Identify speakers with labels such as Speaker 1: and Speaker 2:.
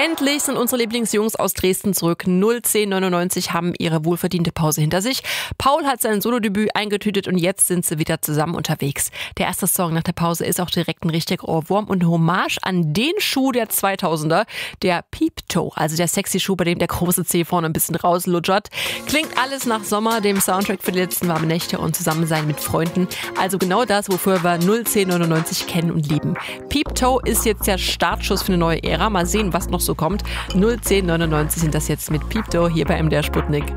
Speaker 1: Endlich sind unsere Lieblingsjungs aus Dresden zurück. 01099 haben ihre wohlverdiente Pause hinter sich. Paul hat sein Solodebüt eingetütet und jetzt sind sie wieder zusammen unterwegs. Der erste Song nach der Pause ist auch direkt ein richtiger Ohrwurm und eine Hommage an den Schuh der 2000er, der Peep Toe, also der sexy Schuh, bei dem der große Zeh vorne ein bisschen rauslutschert. Klingt alles nach Sommer, dem Soundtrack für die letzten warmen Nächte und Zusammensein mit Freunden. Also genau das, wofür wir 01099 kennen und lieben. Peep Toe ist jetzt der Startschuss für eine neue Ära. Mal sehen, was noch so kommt. 01099 sind das jetzt mit Peep Toe hier bei MDR Sputnik.